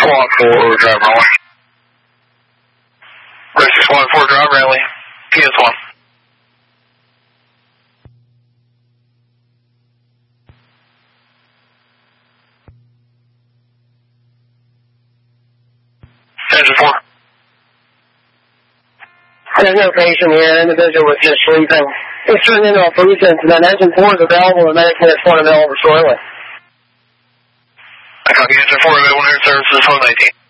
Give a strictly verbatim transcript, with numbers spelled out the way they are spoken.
Squad four, driver runway. Rescue Squad four, driver rally. P S one. Engine four. There's no patient here. Individual was just sleeping. It's turned into a police incident. Engine four is available. The medical is one available shortly. I copy engine four available near services one nineteen.